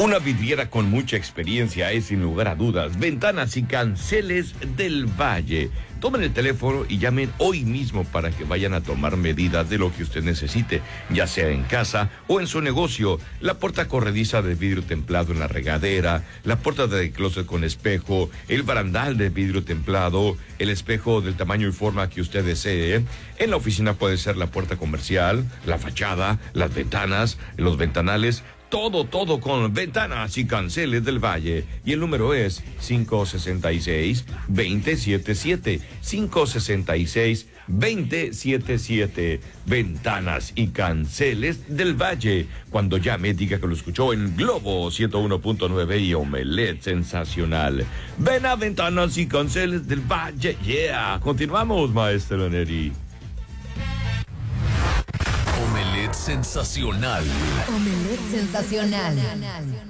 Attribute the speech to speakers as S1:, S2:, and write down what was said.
S1: Una vidriera con mucha experiencia es, sin lugar a dudas, Ventanas y Canceles del Valle. Tomen el teléfono y llamen hoy mismo para que vayan a tomar medidas de lo que usted necesite, ya sea en casa o en su negocio. La puerta corrediza de vidrio templado en la regadera, la puerta de closet con espejo, el barandal de vidrio templado, el espejo del tamaño y forma que usted desee. En la oficina puede ser la puerta comercial, la fachada, las ventanas, los ventanales. Todo con Ventanas y Canceles del Valle. Y el número es 566-2077. 566-2077. Ventanas y Canceles del Valle. Cuando llame, diga que lo escuchó en Globo 101.9 y Omelet Sensacional. Ven a Ventanas y Canceles del Valle. Yeah. Continuamos, maestro Neri.
S2: Omelet Sensacional.
S3: Omelet Sensacional.